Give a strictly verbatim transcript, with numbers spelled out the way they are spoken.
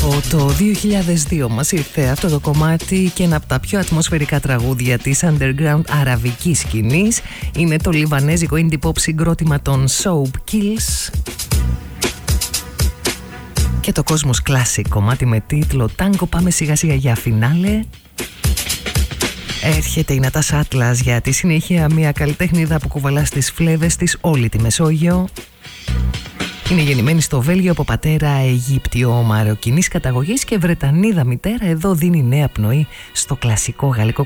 Από το δύο χιλιάδες δύο μας ήρθε αυτό το κομμάτι και ένα από τα πιο ατμοσφαιρικά τραγούδια της underground αραβικής σκηνής είναι το λιβανέζικο indie pop συγκρότημα των Soap Kills και το Cosmos Classic κομμάτι με τίτλο Tango. Πάμε σιγά σιγά για φινάλε. Έρχεται η Νατάσα Atlas για τη συνέχεια, μια καλλιτέχνηδα που κουβαλά στις φλέβες της όλη τη Μεσόγειο. Είναι γεννημένη στο Βέλγιο από πατέρα Αιγύπτιο μαροκινής καταγωγής και Βρετανίδα μητέρα. Εδώ δίνει νέα πνοή στο κλασικό γαλλικό